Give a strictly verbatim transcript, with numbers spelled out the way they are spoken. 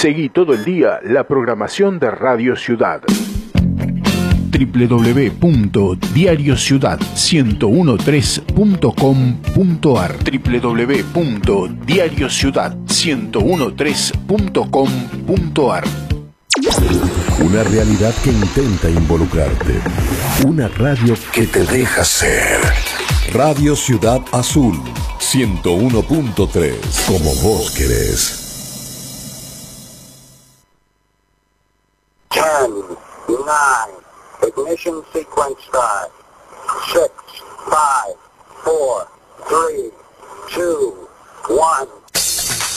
Seguí todo el día la programación de Radio Ciudad. doble u doble u doble u punto diario ciudad ciento trece punto com punto a r doble u doble u doble u punto diario ciudad ciento trece punto com punto a r. Una realidad que intenta involucrarte. Una radio que te deja ser. Radio Ciudad Azul ciento uno punto tres. Como vos querés. ten, nine, ignition sequence start. six, five, four, three, two, one.